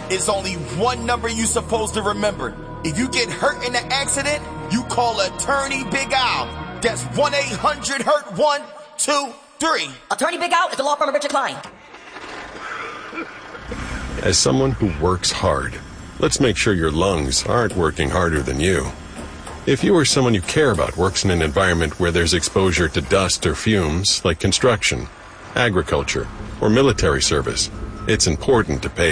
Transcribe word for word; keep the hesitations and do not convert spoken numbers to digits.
It's only one number you're supposed to remember. If you get hurt in an accident, you call Attorney Big Al. That's one eight hundred hurt one two three. Attorney Big Al is the law firm of Richard Klein. As someone who works hard, let's make sure your lungs aren't working harder than you. If you or someone you care about works in an environment where there's exposure to dust or fumes, like construction, agriculture, or military service, it's important to pay